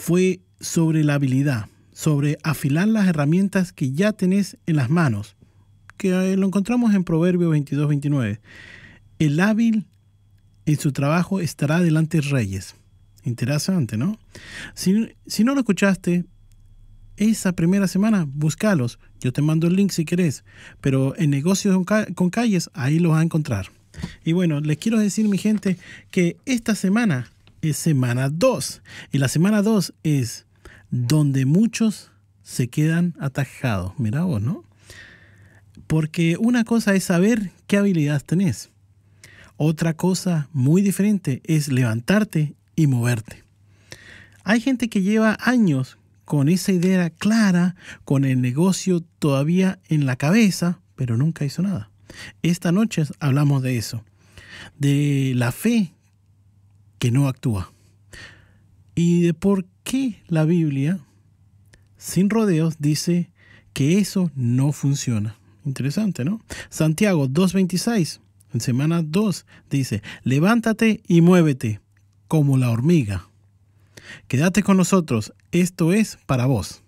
fue sobre la habilidad, sobre afilar las herramientas que ya tenés en las manos, que lo encontramos en Proverbios 22-29. El hábil en su trabajo estará delante de reyes. Interesante, ¿no? Si no lo escuchaste esa primera semana, búscalos. Yo te mando el link si querés. Pero en Negocios con Calles, ahí los vas a encontrar. Y bueno, les quiero decir, mi gente, que esta semana es semana 2. Y la semana 2 es donde muchos se quedan atajados. Mirá vos, ¿no? Porque una cosa es saber qué habilidades tenés. Otra cosa muy diferente es levantarte y moverte. Hay gente que lleva años con esa idea clara, con el negocio todavía en la cabeza, pero nunca hizo nada. Esta noche hablamos de eso, de la fe que no actúa y de por qué la Biblia, sin rodeos, dice que eso no funciona. Interesante, ¿no? Santiago 2:26, en semana 2, dice: levántate y muévete como la hormiga. Quédate con nosotros, esto es para vos.